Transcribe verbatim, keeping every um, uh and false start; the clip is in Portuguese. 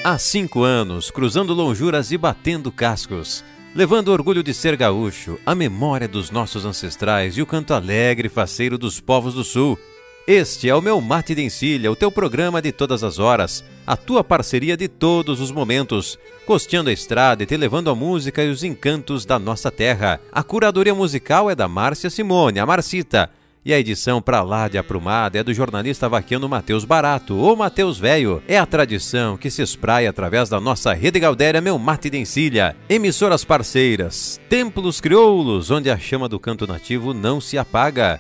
Há cinco anos, cruzando lonjuras e batendo cascos, levando o orgulho de ser gaúcho, a memória dos nossos ancestrais e o canto alegre e faceiro dos povos do sul. Este é o meu Mate de Encilha, o teu programa de todas as horas, a tua parceria de todos os momentos, costeando a estrada e te levando a música e os encantos da nossa terra. A curadoria musical é da Márcia Simone, a Marcita, e a edição pra lá de aprumada é do jornalista vaquiano Matheus Barato, ou Matheus Velho. É a tradição que se espraia através da nossa Rede Gaudéria Meu Mate de Encilha. Emissoras parceiras, templos crioulos, onde a chama do canto nativo não se apaga.